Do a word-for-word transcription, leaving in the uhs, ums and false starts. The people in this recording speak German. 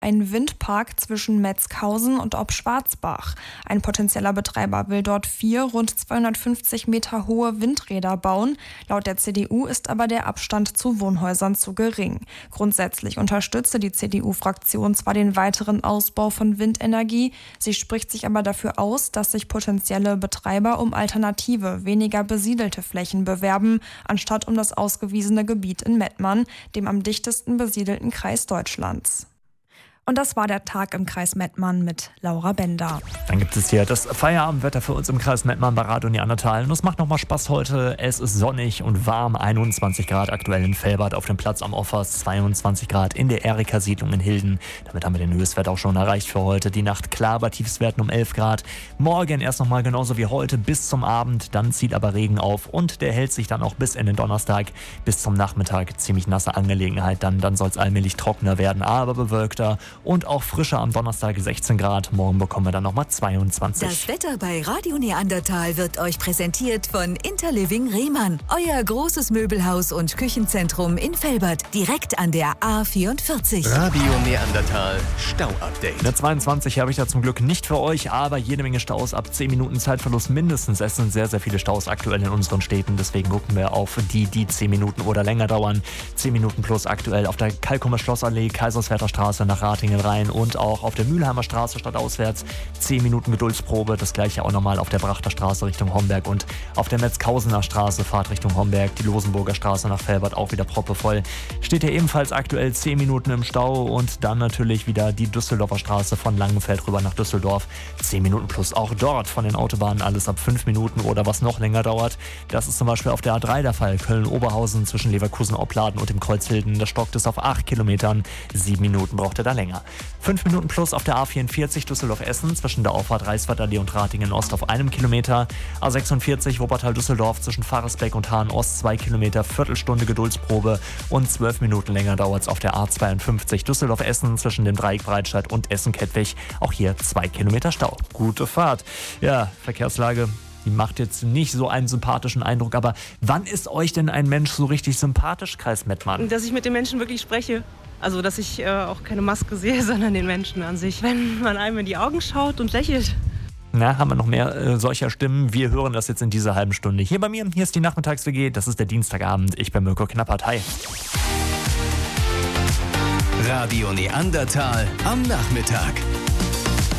Ein Windpark zwischen Metzghausen und Ob-Schwarzbach. Ein potenzieller Betreiber will dort vier rund zweihundertfünfzig Meter hohe Windräder bauen. Laut der C D U ist aber der Abstand zu Wohnhäusern zu gering. Grundsätzlich unterstütze die C D U-Fraktion zwar den weiteren Ausbau von Windenergie, sie spricht sich aber dafür aus, dass sich potenzielle Betreiber um alternative, weniger besiedelte Flächen bewerben, anstatt um das ausgewiesene Gebiet in Mettmann, dem am dichtesten besiedelten Kreis Deutschlands. Und das war der Tag im Kreis Mettmann mit Laura Bender. Dann gibt es hier das Feierabendwetter für uns im Kreis Mettmann bei Radio Neandertal. Und es macht nochmal Spaß heute. Es ist sonnig und warm. einundzwanzig Grad aktuell in Velbert auf dem Platz am Offers. zweiundzwanzig Grad in der Erika-Siedlung in Hilden. Damit haben wir den Höchstwert auch schon erreicht für heute. Die Nacht klar bei Tiefstwerten um elf Grad. Morgen erst nochmal genauso wie heute bis zum Abend. Dann zieht aber Regen auf und der hält sich dann auch bis in den Donnerstag. Bis zum Nachmittag ziemlich nasse Angelegenheit. Dann, dann soll es allmählich trockener werden, aber bewölkter. Und auch frischer am Donnerstag sechzehn Grad. Morgen bekommen wir dann nochmal zweiundzwanzig. Das Wetter bei Radio Neandertal wird euch präsentiert von Interliving Rehmann. Euer großes Möbelhaus und Küchenzentrum in Velbert. Direkt an der A vierundvierzig. Radio Neandertal Stau-Update. Eine zweiundzwanzig habe ich da zum Glück nicht für euch, aber jede Menge Staus ab zehn Minuten Zeitverlust mindestens. Es sind sehr, sehr viele Staus aktuell in unseren Städten. Deswegen gucken wir auf die, die zehn Minuten oder länger dauern. zehn Minuten plus aktuell auf der Kalkumer Schlossallee, Kaiserswerther Straße nach Ratingen rein und auch auf der Mülheimer Straße stadtauswärts. zehn Minuten Geduldsprobe. Das gleiche auch nochmal auf der Brachter Straße Richtung Homberg und auf der Metzghausener Straße Fahrt Richtung Homberg. Die Losenburger Straße nach Velbert auch wieder proppevoll. Steht hier ebenfalls aktuell zehn Minuten im Stau und dann natürlich wieder die Düsseldorfer Straße von Langenfeld rüber nach Düsseldorf. zehn Minuten plus auch dort von den Autobahnen alles ab fünf Minuten oder was noch länger dauert. Das ist zum Beispiel auf der A drei der Fall. Köln-Oberhausen zwischen Leverkusen-Opladen und dem Kreuzhilden. Da stockt es auf acht Kilometern. sieben Minuten braucht er da länger. fünf Minuten plus auf der A vierundvierzig Düsseldorf-Essen zwischen der Auffahrt Reichswalder-Allee und Ratingen-Ost auf einem Kilometer. A sechsundvierzig Wuppertal-Düsseldorf zwischen Faresbeck und Hahn-Ost zwei Kilometer, Viertelstunde Geduldsprobe und zwölf Minuten länger dauert es auf der A zweiundfünfzig Düsseldorf-Essen zwischen dem Dreieck Breitscheid und Essen-Kettwig. Auch hier zwei Kilometer Stau. Gute Fahrt. Ja, Verkehrslage. Die macht jetzt nicht so einen sympathischen Eindruck, aber wann ist euch denn ein Mensch so richtig sympathisch, Kreis Mettmann? Dass ich mit den Menschen wirklich spreche. Also, dass ich äh, auch keine Maske sehe, sondern den Menschen an sich. Wenn man einem in die Augen schaut und lächelt. Na, haben wir noch mehr äh, solcher Stimmen? Wir hören das jetzt in dieser halben Stunde. Hier bei mir, hier ist die Nachmittags-W G, das ist der Dienstagabend. Ich bin Mirko Knappert. Hi. Radio Neandertal am Nachmittag.